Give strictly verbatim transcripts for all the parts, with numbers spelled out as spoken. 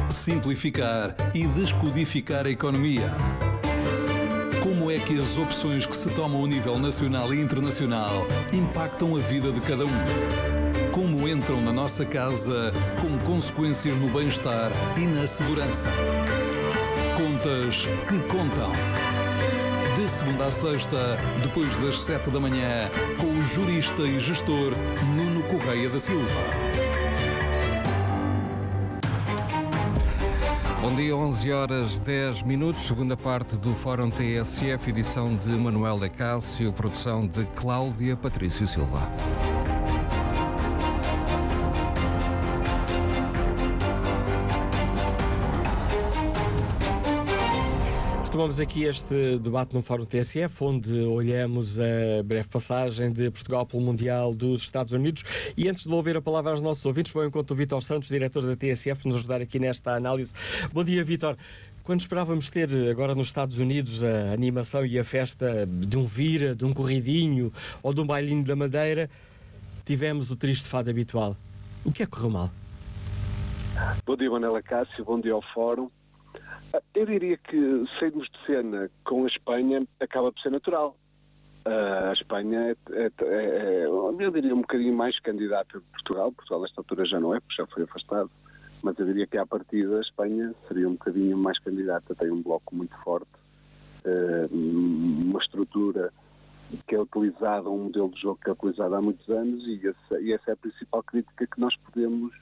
simplificar e descodificar a economia. Como é que as opções que se tomam a nível nacional e internacional impactam a vida de cada um? Como entram na nossa casa com consequências no bem-estar e na segurança? Contas que contam. De segunda a sexta, depois das sete da manhã, com o jurista e gestor Nuno Correia da Silva. Bom dia, onze horas dez minutos, segunda parte do Fórum T S F, edição de Manuel Acácio, produção de Cláudia Patrício Silva. Retomamos aqui este debate no Fórum T S F, onde olhamos a breve passagem de Portugal pelo Mundial dos Estados Unidos. E antes de devolver a palavra aos nossos ouvintes, vou ao encontro do Vítor Santos, diretor da T S F, para nos ajudar aqui nesta análise. Bom dia, Vítor. Quando esperávamos ter agora nos Estados Unidos a animação e a festa de um vira, de um corridinho ou de um bailinho da Madeira, tivemos o triste fado habitual. O que é que correu mal? Bom dia, Manuel Acácio. Bom dia ao Fórum. Eu diria que sairmos de cena com a Espanha acaba por ser natural. A Espanha é, é, é, eu diria, um bocadinho mais candidata de Portugal. Portugal, nesta altura, já não é, porque já foi afastado. Mas eu diria que, à partida, a Espanha seria um bocadinho mais candidata. Tem um bloco muito forte, uma estrutura que é utilizada, um modelo de jogo que é utilizado há muitos anos, e essa, e essa é a principal crítica que nós podemos...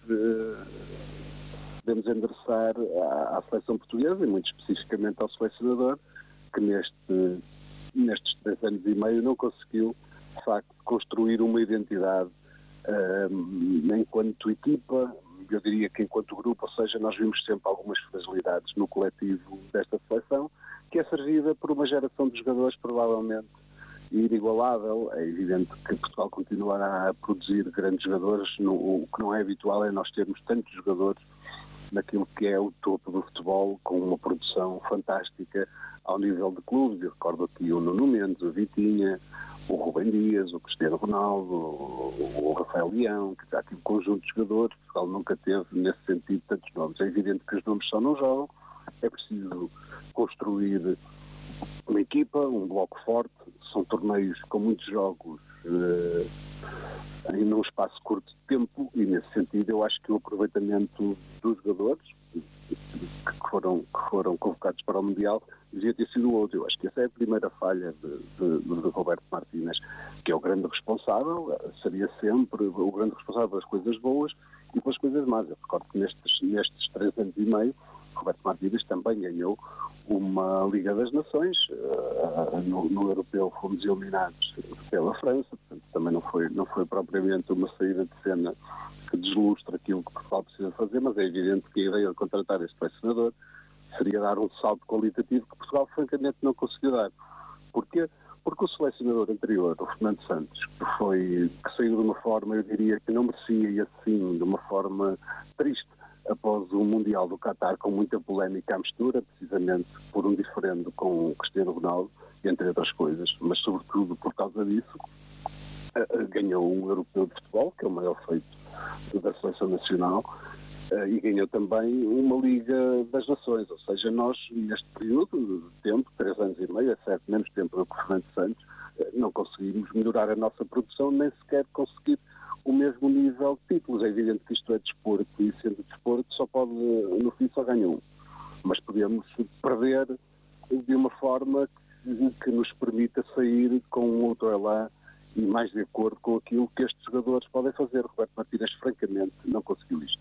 podemos endereçar à, à seleção portuguesa, e muito especificamente ao selecionador, que neste, nestes três anos e meio não conseguiu, de facto, construir uma identidade um, enquanto equipa, eu diria que enquanto grupo, ou seja, nós vimos sempre algumas fragilidades no coletivo desta seleção, que é servida por uma geração de jogadores provavelmente inigualável. É evidente que Portugal continuará a produzir grandes jogadores, no, o que não é habitual é nós termos tantos jogadores naquilo que é o topo do futebol, com uma produção fantástica ao nível de clubes. Eu recordo aqui o Nuno Mendes, o Vitinha, o Rubem Dias, o Cristiano Ronaldo, o, o Rafael Leão, que já aqui um conjunto de jogadores. Portugal nunca teve, nesse sentido, tantos nomes. É evidente que os nomes só não jogam, é preciso construir uma equipa, um bloco forte. São torneios com muitos jogos uh, em um espaço curto de tempo, e nesse sentido eu acho que o aproveitamento dos jogadores que foram, que foram convocados para o Mundial devia ter sido outro. Eu acho que essa é a primeira falha de, de, de Roberto Martínez, que é o grande responsável, seria sempre o grande responsável pelas coisas boas e pelas coisas más. Eu recordo que nestes, nestes três anos e meio Roberto Martínez também ganhou uma Liga das Nações. Uh, no, no Europeu fomos eliminados pela França, portanto também não foi, não foi propriamente uma saída de cena que deslustra aquilo que Portugal precisa fazer, mas é evidente que a ideia de contratar este selecionador seria dar um salto qualitativo que Portugal francamente não conseguiu dar. Porquê? Porque o selecionador anterior, o Fernando Santos, que, foi, que saiu de uma forma, eu diria, que não merecia, e assim, de uma forma triste, após o Mundial do Qatar, com muita polémica à mistura, precisamente por um diferendo com o Cristiano Ronaldo, entre outras coisas, mas sobretudo por causa disso, ganhou um europeu de futebol, que é o maior feito da seleção nacional, e ganhou também uma Liga das Nações. Ou seja, nós, neste período de tempo, três anos e meio, é certo, menos tempo do que o Fernando Santos, não conseguimos melhorar a nossa produção, nem sequer conseguir o mesmo nível de títulos. É evidente que isto é desporto, e sendo desporto só pode, no fim só ganha um. Mas podemos perder de uma forma que, que nos permita sair com um outro elan e mais de acordo com aquilo que estes jogadores podem fazer. Roberto Martínez, francamente, não conseguiu isto.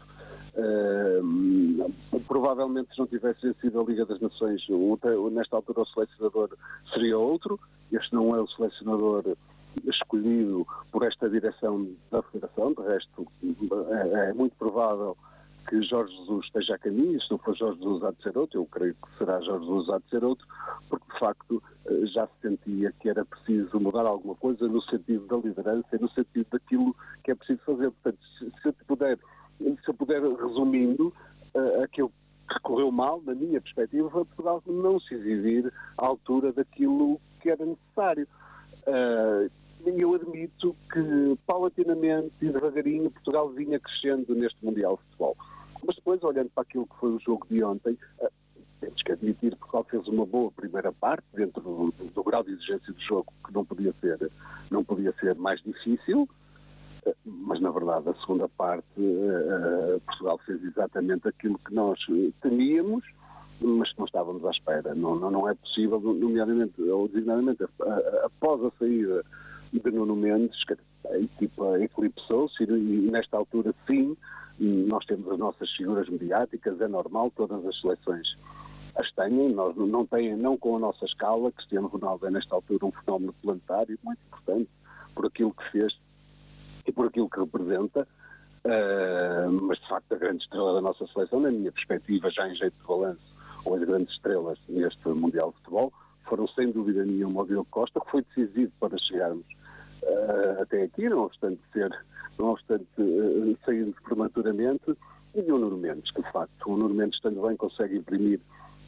Uh, provavelmente, se não tivesse vencido a Liga das Nações, nesta altura o selecionador seria outro. Este não é o selecionador escolhido por esta direção da Federação. De resto, é, é muito provável que Jorge Jesus esteja a caminho. Se não for Jorge Jesus, há de ser outro. Eu creio que será Jorge Jesus, há de ser outro, porque de facto já se sentia que era preciso mudar alguma coisa no sentido da liderança e no sentido daquilo que é preciso fazer. Portanto, se, se eu puder, se eu puder resumindo, uh, aquilo que correu mal, na minha perspectiva, foi Portugal não se exibir à altura daquilo que era necessário. Uh, eu admito que, paulatinamente e devagarinho, Portugal vinha crescendo neste Mundial de Futebol. Mas depois, olhando para aquilo que foi o jogo de ontem, uh, temos que admitir que Portugal fez uma boa primeira parte, dentro do, do, do grau de exigência do jogo, que não podia ser, não podia ser mais difícil, uh, mas na verdade a segunda parte uh, Portugal fez exatamente aquilo que nós temíamos, mas que não estávamos à espera. Não, não, não é possível, nomeadamente, ou designadamente, após a saída de Nuno Mendes, a equipa eclipsou-se e, e nesta altura, sim, nós temos as nossas figuras mediáticas, é normal, todas as seleções as têm, nós não têm, não com a nossa escala. Cristiano Ronaldo é nesta altura um fenómeno planetário, muito importante, por aquilo que fez e por aquilo que representa, uh, mas de facto a grande estrela da nossa seleção, na minha perspectiva, já em jeito de balanço, ou as grandes estrelas neste Mundial de Futebol, foram sem dúvida nenhuma o Diogo Costa, que foi decisivo para chegarmos uh, até aqui, não obstante ser, não obstante uh, sairmos prematuramente, e o Nuno Mendes, que de facto o Nuno Mendes também consegue imprimir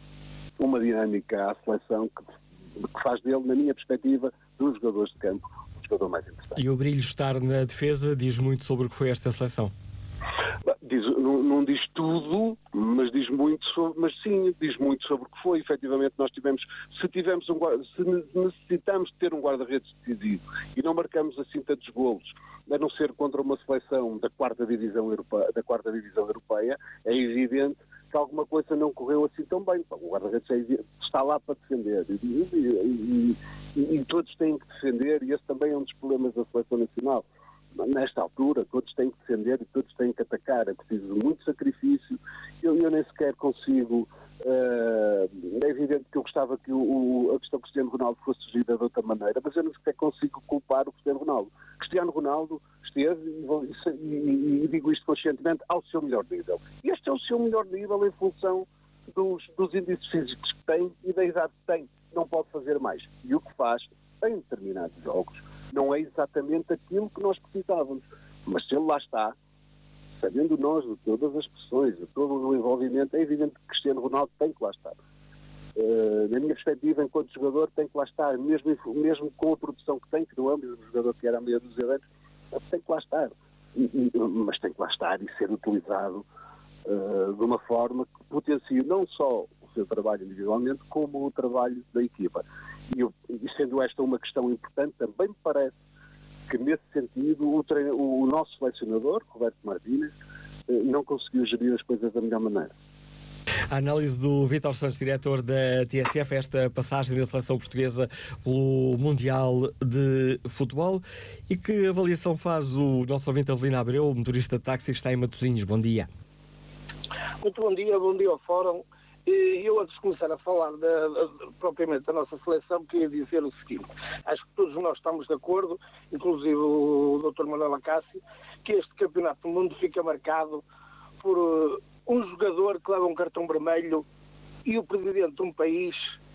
uma dinâmica à seleção que, que faz dele, na minha perspectiva, dos jogadores de campo, o jogador mais interessante. E o brilho estar na defesa diz muito sobre o que foi esta seleção. Diz, não, não diz tudo, mas diz muito sobre, mas sim, diz muito sobre o que foi. Efetivamente nós tivemos, se tivemos um se necessitamos de ter um guarda-redes decisivo e não marcamos assim tantos golos, a não ser contra uma seleção da quarta divisão europeia, da quarta divisão europeia, é evidente que alguma coisa não correu assim tão bem. O guarda-redes é, está lá para defender e, e, e, e todos têm que defender, e esse também é um dos problemas da seleção nacional. Nesta altura, todos têm que defender e todos têm que atacar. É preciso de muito sacrifício. Eu, eu nem sequer consigo... Uh, é evidente que eu gostava que o, o, a questão Cristiano Ronaldo fosse gerida de outra maneira, mas eu nem sequer consigo culpar o Cristiano Ronaldo. Cristiano Ronaldo esteve, e, e, e digo isto conscientemente, ao seu melhor nível. E este é o seu melhor nível em função dos, dos índices físicos que tem e da idade que tem. Não pode fazer mais. E o que faz em determinados jogos não é exatamente aquilo que nós precisávamos. Mas se ele lá está, sabendo nós de todas as pressões, de todo o envolvimento, é evidente que Cristiano Ronaldo tem que lá estar. Uh, na minha perspectiva, enquanto jogador, tem que lá estar, mesmo, mesmo com a produção que tem, que não é o mesmo jogador que era há meia dúzia de anos, tem que lá estar. E, e, mas tem que lá estar e ser utilizado uh, de uma forma que potencie não só o seu trabalho individualmente, como o trabalho da equipa. E, eu, e sendo esta uma questão importante, também me parece que nesse sentido o, treino, o nosso selecionador, Roberto Martínez, não conseguiu gerir as coisas da melhor maneira. A análise do Vítor Santos, diretor da T S F, esta passagem da seleção portuguesa pelo Mundial de Futebol. E que avaliação faz o nosso ouvinte Avelino Abreu, motorista de táxi que está em Matosinhos? Bom dia. Muito bom dia, bom dia ao Fórum. Eu, antes de começar a falar da, da, propriamente da nossa seleção, queria dizer o seguinte: acho que todos nós estamos de acordo, inclusive o doutor Manuel Acácio, que este campeonato do mundo fica marcado por uh, um jogador que leva um cartão vermelho e o presidente de um país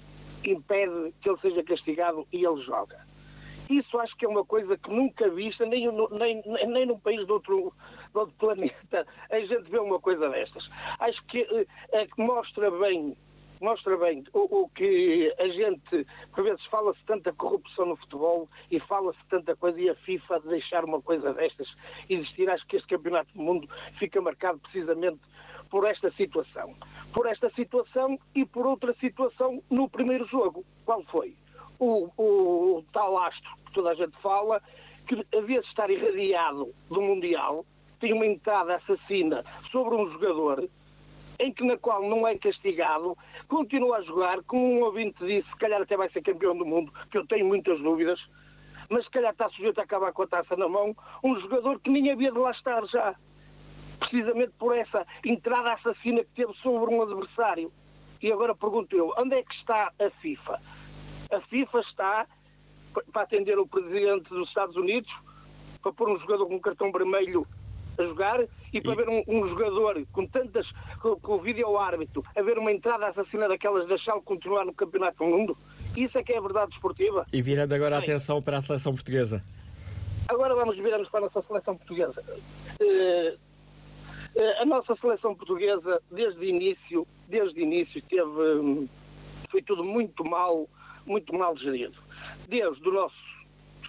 impede que ele seja castigado e ele joga. Isso acho que é uma coisa que nunca vista, nem, nem, nem num país de outro, de outro planeta, a gente vê uma coisa destas. Acho que é, mostra bem, mostra bem o, o que a gente, por vezes, fala-se tanta corrupção no futebol e fala-se tanta coisa, e a FIFA deixar uma coisa destas existir. Acho que este campeonato do mundo fica marcado precisamente por esta situação. Por esta situação e por outra situação no primeiro jogo. Qual foi? O, o, o tal astro que toda a gente fala, que havia de estar irradiado do Mundial, tem uma entrada assassina sobre um jogador, em que na qual não é castigado, continua a jogar, como um ouvinte disse, se calhar até vai ser campeão do mundo, que eu tenho muitas dúvidas, mas se calhar está sujeito a acabar com a taça na mão, um jogador que nem havia de lá estar já, precisamente por essa entrada assassina que teve sobre um adversário. E agora pergunto eu, onde é que está a FIFA? A FIFA está para atender o presidente dos Estados Unidos, para pôr um jogador com um cartão vermelho a jogar e para ver um, um jogador com tantas, com, com o vídeo-árbitro, a ver uma entrada assassina daquelas, deixá-lo continuar no Campeonato do Mundo. Isso é que é a verdade desportiva. E virando agora a atenção para a seleção portuguesa. Agora vamos virarmos para a nossa seleção portuguesa. Uh, uh, a nossa seleção portuguesa, desde o início, desde o início, teve, um, foi tudo muito mal, muito mal gerido. Desde o nosso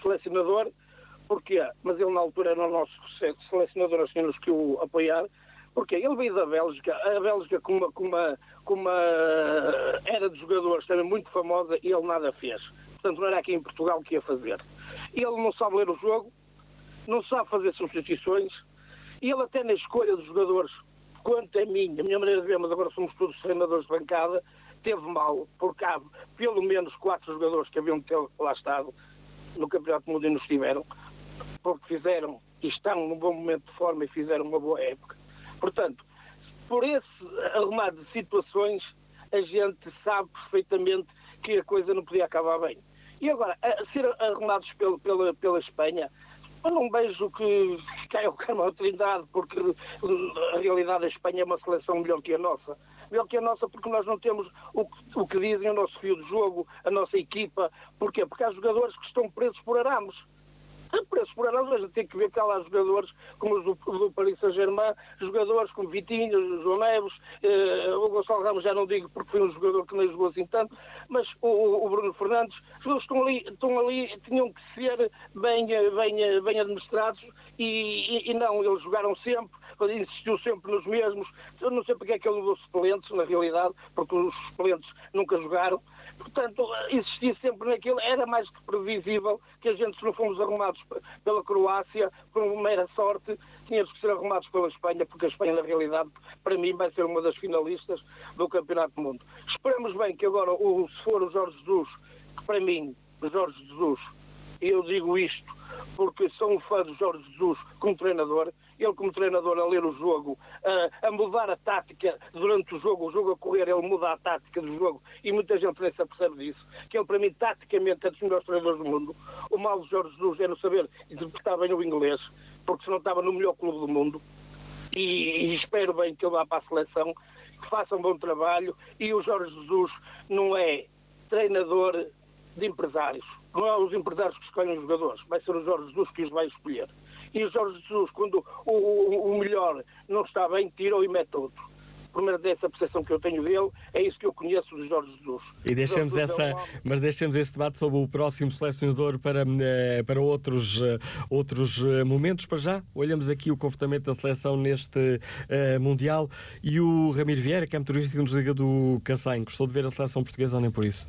selecionador, porquê? Mas ele na altura era o nosso selecionador, nós tínhamos que o apoiar, Porque ele veio da Bélgica, a Bélgica com uma, com uma, com uma era de jogadores também muito famosa e ele nada fez. Portanto, não era aqui em Portugal que ia fazer. Ele não sabe ler o jogo, não sabe fazer substituições, e ele até na escolha dos jogadores, quanto é minha, a minha maneira de ver, mas agora somos todos treinadores de bancada, teve mal, porque há pelo menos quatro jogadores que haviam de ter lá estado no Campeonato do Mundo e não estiveram, porque fizeram e estão num bom momento de forma e fizeram uma boa época. Portanto, por esse arrumado de situações, a gente sabe perfeitamente que a coisa não podia acabar bem. E agora, a ser arrumados pela, pela, pela Espanha, eu não vejo que caia o Carmo à Trindade, porque a realidade da Espanha é uma seleção melhor que a nossa. Melhor que a nossa porque nós não temos o que, o que dizem o nosso fio de jogo, a nossa equipa. Porquê? Porque há jogadores que estão presos por arames. Presos por arames, a gente tem que ver que há lá jogadores como os do, do Paris Saint-Germain, jogadores como Vitinho, João Neves, eh, o Gonçalo Ramos já não digo porque foi um jogador que nem jogou assim tanto, mas o, o Bruno Fernandes, eles estão ali, estão ali, tinham que ser bem, bem, bem administrados e, e, e não, eles jogaram sempre, insistiu sempre nos mesmos. Eu não sei porque é que ele levou suplentes, na realidade, porque os suplentes nunca jogaram. Portanto, insistia sempre naquilo. Era mais que previsível que a gente, se não fomos arrumados pela Croácia, por uma mera sorte, tínhamos que ser arrumados pela Espanha, porque a Espanha, na realidade, para mim, vai ser uma das finalistas do Campeonato do Mundo. Esperamos bem que agora, o, se for o Jorge Jesus, que para mim, o Jorge Jesus, e eu digo isto porque sou um fã de Jorge Jesus como treinador, ele como treinador a ler o jogo, a, a mudar a tática durante o jogo, o jogo a correr, ele muda a tática do jogo e muita gente nem se apercebe disso, que ele para mim taticamente é dos melhores treinadores do mundo. O mal de Jorge Jesus é não saber interpretar bem o inglês, porque senão estava no melhor clube do mundo, e, e espero bem que ele vá para a seleção, que faça um bom trabalho, e o Jorge Jesus não é treinador de empresários. Não é os empresários que escolhem os jogadores, vai ser o Jorge Jesus que os vai escolher. E o Jorge Jesus, quando o, o, o melhor não está bem, tira-o e mete outro. Primeiro dessa percepção que eu tenho dele, é isso que eu conheço de Jorge Jesus. E deixemos Jesus essa, é um mas deixemos esse debate sobre o próximo selecionador para, para outros, outros momentos. Para já, olhamos aqui o comportamento da seleção neste uh, Mundial. E o Ramiro Vieira, que é motorista que nos liga do Cacém, gostou de ver a seleção portuguesa ou nem por isso?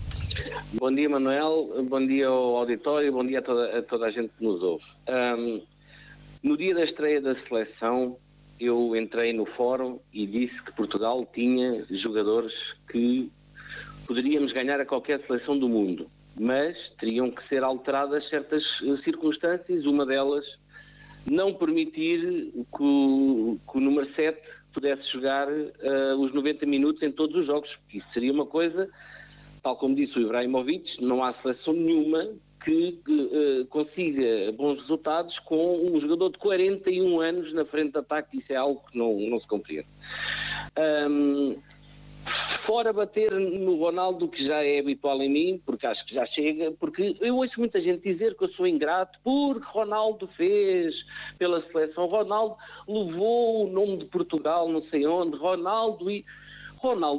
Bom dia, Manuel, bom dia ao auditório, bom dia a toda a, toda a gente que nos ouve. Um, no dia da estreia da seleção, eu entrei no fórum e disse que Portugal tinha jogadores que poderíamos ganhar a qualquer seleção do mundo, mas teriam que ser alteradas certas circunstâncias, uma delas, não permitir que o, que o número sete pudesse jogar uh, os noventa minutos em todos os jogos, porque isso seria uma coisa... Tal como disse o Ibrahimovic, não há seleção nenhuma que uh, consiga bons resultados com um jogador de quarenta e um anos na frente de ataque. Isso é algo que não, não se compreende. Um, fora bater no Ronaldo, que já é habitual em mim, porque acho que já chega, porque eu ouço muita gente dizer que eu sou ingrato, porque Ronaldo fez pela seleção, Ronaldo levou o nome de Portugal não sei onde, Ronaldo e... Ronaldo